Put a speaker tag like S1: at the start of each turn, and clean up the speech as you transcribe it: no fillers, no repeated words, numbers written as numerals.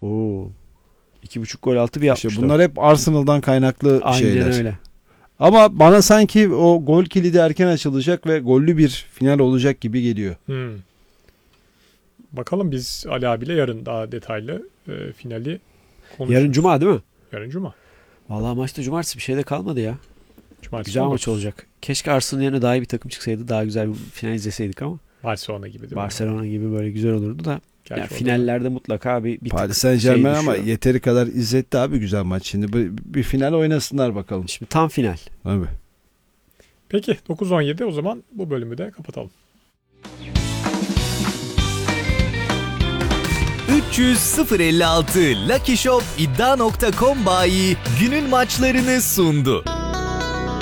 S1: Oo. 2,5 gol altı bir yapmışlar.
S2: İşte bunlar hep Arsenal'dan kaynaklı
S1: Aynen
S2: şeyler.
S1: öyle.
S2: Ama bana sanki o gol kilidi erken açılacak ve gollü bir final olacak gibi geliyor.
S3: Bakalım, biz Ali abiyle yarın daha detaylı finali konuşuruz.
S1: Yarın Cuma değil mi?
S3: Yarın Cuma.
S1: Vallahi maçta cumartesi bir şey de kalmadı ya.
S3: Cumartesi
S1: Güzel
S3: 19.
S1: maç olacak. Keşke Arsenal yerine daha iyi bir takım çıksaydı. Daha güzel bir final izleseydik ama.
S3: Barcelona gibi değil mi?
S1: Barcelona gibi böyle güzel olurdu da.
S3: Gerçi
S1: Yani
S3: orada
S1: finallerde mutlaka bir
S2: Paris Saint-Germain ama
S1: düşüyor.
S2: yeteri kadar izletti abi güzel maç. Şimdi bir final oynasınlar bakalım.
S1: Şimdi tam final.
S2: Abi.
S3: Peki 9-17, o zaman bu bölümü de kapatalım.
S4: 300-056 Lucky Shop iddia.com bayi günün maçlarını sundu.